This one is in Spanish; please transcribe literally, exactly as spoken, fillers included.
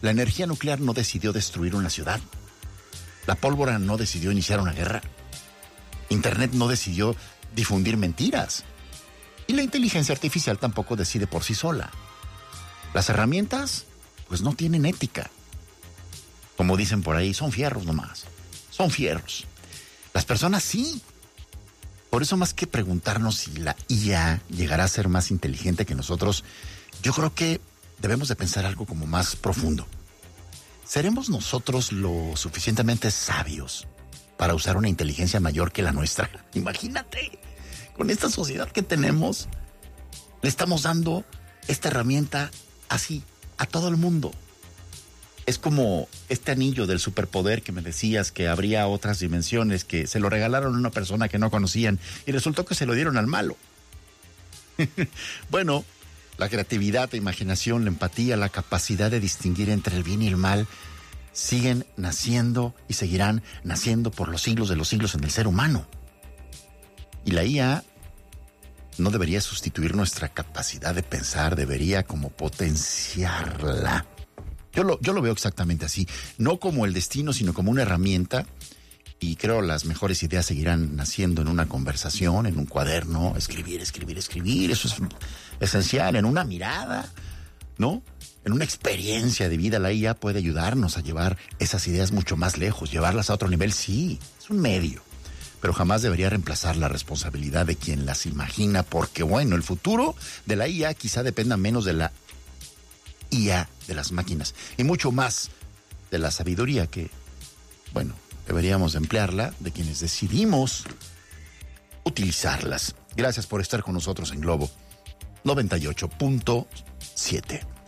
La energía nuclear no decidió destruir una ciudad. La pólvora no decidió iniciar una guerra. Internet no decidió difundir mentiras. Y la inteligencia artificial tampoco decide por sí sola. Las herramientas, pues no tienen ética. Como dicen por ahí, son fierros nomás. Son fierros. Las personas sí. Por eso, más que preguntarnos si la I A llegará a ser más inteligente que nosotros, yo creo que debemos de pensar algo como más profundo. ¿Seremos nosotros lo suficientemente sabios para usar una inteligencia mayor que la nuestra? Imagínate, con esta sociedad que tenemos, le estamos dando esta herramienta así a todo el mundo. Es como este anillo del superpoder que me decías que habría otras dimensiones, que se lo regalaron a una persona que no conocían y resultó que se lo dieron al malo. Bueno, la creatividad, la imaginación, la empatía, la capacidad de distinguir entre el bien y el mal siguen naciendo y seguirán naciendo por los siglos de los siglos en el ser humano. Y la I A no debería sustituir nuestra capacidad de pensar, debería como potenciarla. Yo lo, yo lo veo exactamente así, no como el destino, sino como una herramienta, y creo las mejores ideas seguirán naciendo en una conversación, en un cuaderno, escribir, escribir, escribir, eso es esencial, en una mirada, ¿no? En una experiencia de vida. La I A puede ayudarnos a llevar esas ideas mucho más lejos, llevarlas a otro nivel, sí, es un medio, pero jamás debería reemplazar la responsabilidad de quien las imagina, porque bueno, el futuro de la I A quizá dependa menos de la I A de las máquinas y mucho más de la sabiduría que, bueno, deberíamos emplearla de quienes decidimos utilizarlas. Gracias por estar con nosotros en Globo noventa y ocho punto siete.